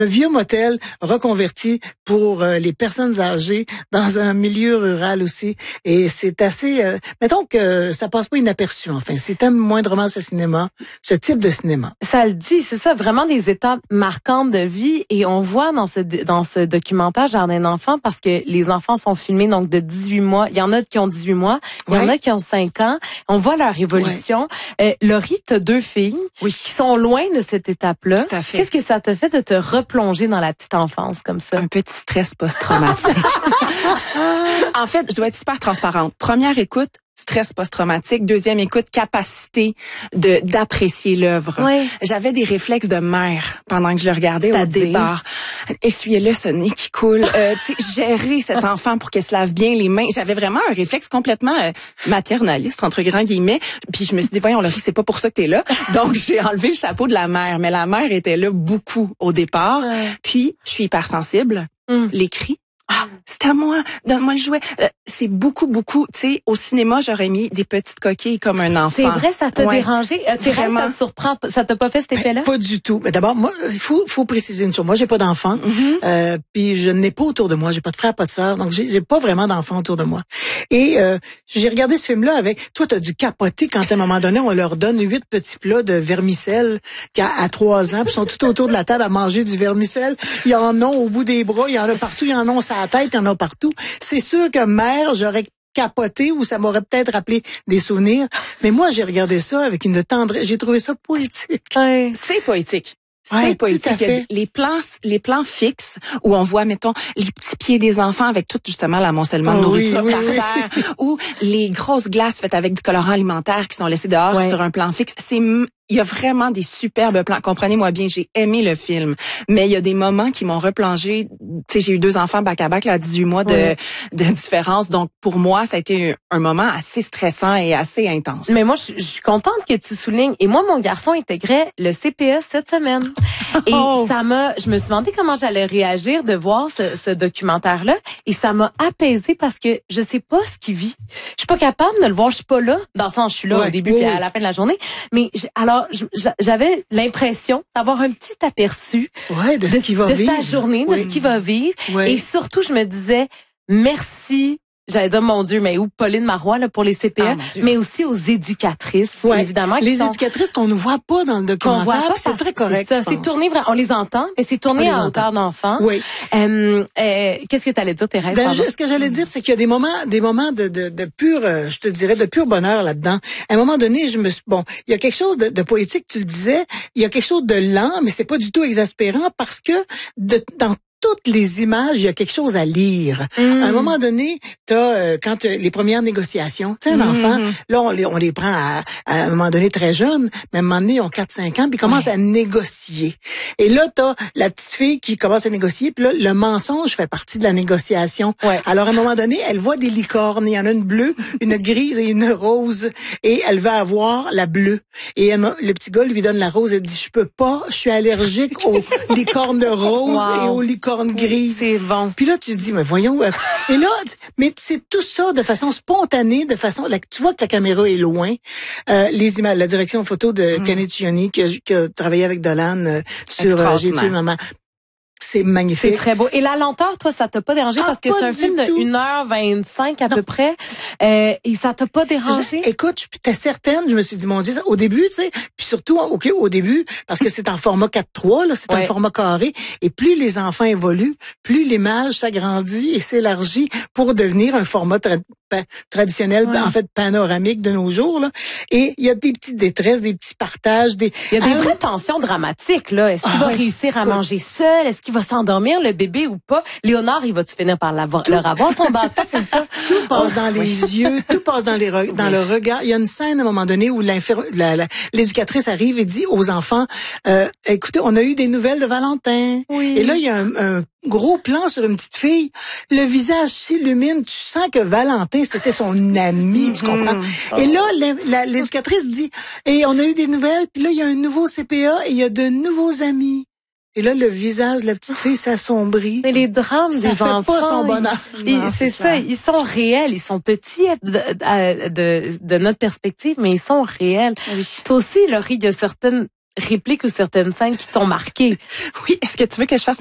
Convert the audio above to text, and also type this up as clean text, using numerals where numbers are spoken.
un vieux motel reconverti pour les personnes âgées dans un milieu rural aussi. Et c'est assez... mettons que ça passe pas inaperçu, enfin. Si t'aimes moindrement ce cinéma, ce type de cinéma. Ça le dit, c'est ça, vraiment des étapes marquantes de vie. Et on voit dans ce documentaire Jardin d'enfants, parce que les enfants sont filmés donc de 18 mois. Il y en a qui ont 18 mois, il y en a qui ont 5 ans. On voit leur évolution. Laurie, t'as 2 filles qui sont loin de cette étape-là. Tout à fait. Qu'est-ce que ça te fait de te replonger dans la petite enfance comme ça? Un petit stress post-traumatique. En fait, je dois être super transparente. Première écoute, stress post-traumatique. Deuxième écoute, capacité d'apprécier l'œuvre. Oui. J'avais des réflexes de mère pendant que je le regardais au départ. Essuyez-le, ce nez qui coule. Gérer cet enfant pour qu'elle se lave bien les mains. J'avais vraiment un réflexe complètement maternaliste, entre grands guillemets. Puis je me suis dit, voyons, Laurie, c'est pas pour ça que t'es là. Donc, j'ai enlevé le chapeau de la mère. Mais la mère était là beaucoup au départ. Puis, je suis hypersensible. Les cris. Ah, c'est à moi, donne-moi le jouet. C'est beaucoup, tu sais, au cinéma, j'aurais mis des petites coquilles comme un enfant. C'est vrai, ça t'a dérangé? Thérèse, ça te surprend? Ça t'a pas fait cet effet-là? Pas du tout. Mais d'abord, moi, il faut préciser une chose. Moi, j'ai pas d'enfants. Puis je n'ai pas autour de moi. J'ai pas de frère, pas de sœur. Donc, j'ai pas vraiment d'enfants autour de moi. Et j'ai regardé ce film-là avec... Toi, t'as dû capoter quand, à un moment donné, on leur donne 8 petits plats de vermicelle à 3 ans, puis ils sont tout autour de la table à manger du vermicelle. Il y en a au bout des bras, il y en a partout, il y en a sur la tête, il y en a partout. C'est sûr que mère, j'aurais capoté ou ça m'aurait peut-être rappelé des souvenirs. Mais moi, j'ai regardé ça avec une tendresse. J'ai trouvé ça poétique. C'est poétique. C'est poétique. Les plans fixes où on voit, mettons, les petits pieds des enfants avec tout justement l'amoncellement de nourriture par terre, ou les grosses glaces faites avec du colorant alimentaire qui sont laissées dehors sur un plan fixe. Il y a vraiment des superbes plans. Comprenez-moi bien, j'ai aimé le film, mais il y a des moments qui m'ont replongé. Tu sais, j'ai eu 2 enfants back-à-back, là, à 18 mois de différence. Donc, pour moi, ça a été un moment assez stressant et assez intense. Mais moi, je suis contente que tu soulignes. Et moi, mon garçon intégrait le CPE cette semaine. Et je me suis demandé comment j'allais réagir de voir ce documentaire-là. Et ça m'a apaisée parce que je sais pas ce qu'il vit. Je suis pas capable de le voir. Je suis pas là. Dans le sens, je suis là au début puis à la fin de la journée. Mais alors, j'avais l'impression d'avoir un petit aperçu de ce qu'il va vivre. Sa journée, de ce qu'il va vivre. Et surtout, je me disais, merci. J'allais dire, mon Dieu, mais où Pauline Marois, là, pour les CPE, mais aussi aux éducatrices, évidemment. Les éducatrices qu'on ne voit pas dans le documentaire, c'est très correct. C'est tourné, on les entend, mais c'est tourné à hauteur d'enfant. Qu'est-ce que tu allais dire, Thérèse? Ce que j'allais dire, c'est qu'il y a des moments de pur, je te dirais, de pur bonheur là-dedans. À un moment donné, il y a quelque chose de poétique, tu le disais, il y a quelque chose de lent, mais c'est pas du tout exaspérant parce que dans toutes les images, il y a quelque chose à lire. À un moment donné, quand les premières négociations, tu sais, un enfant, là, on les prend à un moment donné très jeunes, mais à un moment donné, ils ont 4-5 ans, puis ils commencent à négocier. Et là, t'as la petite fille qui commence à négocier, puis là, le mensonge fait partie de la négociation. Alors, à un moment donné, elle voit des licornes. Il y en a une bleue, une grise et une rose. Et elle va avoir la bleue. Et le petit gars lui donne la rose. Elle dit, je peux pas, je suis allergique aux licornes roses et aux licornes grise. C'est bon. Puis là, tu te dis, mais voyons. Et là, mais c'est tout ça de façon spontanée, tu vois que la caméra est loin. Les images, la direction photo de Kenneth Chioni, qui a travaillé avec Dolan sur J'ai tué maman. C'est magnifique. C'est très beau. Et la lenteur, toi, ça t'a pas dérangé parce que c'est un film de 1h25 à peu près. Et ça t'a pas dérangé? Écoute, j'étais certaine, je me suis dit, mon Dieu, au début, tu sais, puis surtout, au début, parce que c'est en format 4:3, là, c'est un format carré, et plus les enfants évoluent, plus l'image s'agrandit et s'élargit pour devenir un format traditionnel, en fait, panoramique de nos jours, là. Et il y a des petites détresses, des petits partages, il y a des vraies tensions dramatiques, là. Est-ce qu'il va réussir à manger seul? Est-ce qu'il va s'endormir, le bébé, ou pas? Léonard, il va-tu finir par leur avoir son bâton ou pas? Tout passe dans les yeux, tout passe dans le regard. Il y a une scène, à un moment donné, où l'éducatrice arrive et dit aux enfants, écoutez, on a eu des nouvelles de Valentin. Et là, il y a un gros plan sur une petite fille. Le visage s'illumine. Tu sens que Valentin, c'était son ami, tu comprends? Et là, l'éducatrice dit, et on a eu des nouvelles, puis là, il y a un nouveau CPA et il y a de nouveaux amis. Et là, le visage de la petite fille s'assombrit. Mais les drames des enfants, pas son bonheur. C'est ça, ils sont réels, ils sont petits de notre perspective, mais ils sont réels. Toi aussi, Laurie, il y a certaines répliques ou certaines scènes qui t'ont marqué. Oui, est-ce que tu veux que je fasse